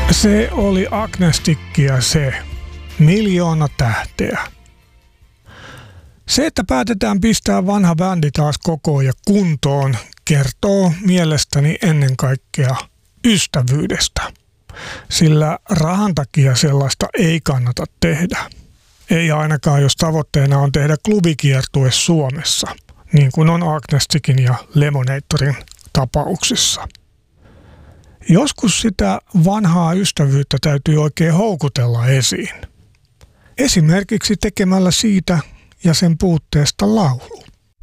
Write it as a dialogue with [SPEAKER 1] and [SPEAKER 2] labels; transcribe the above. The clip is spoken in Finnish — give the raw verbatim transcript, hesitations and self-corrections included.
[SPEAKER 1] Se oli Agnestickia se, miljoona tähteä. Se, että päätetään pistää vanha bändi taas kokoon ja kuntoon, kertoo mielestäni ennen kaikkea ystävyydestä. Sillä rahan takia sellaista ei kannata tehdä. Ei ainakaan, jos tavoitteena on tehdä klubikiertue Suomessa, niin kuin on Agnesticin ja Lemonatorin tapauksissa. Joskus sitä vanhaa ystävyyttä täytyy oikein houkutella esiin. Esimerkiksi tekemällä siitä ja sen puutteesta laulu.